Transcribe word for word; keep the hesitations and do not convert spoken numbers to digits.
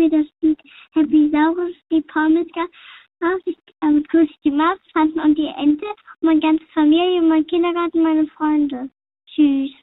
mir das Lied Happy Saurus, die Pommes gab. Ich äh, grüße die Maus, Tanten und die Ente, meine ganze Familie, mein Kindergarten, meine Freunde. Tschüss.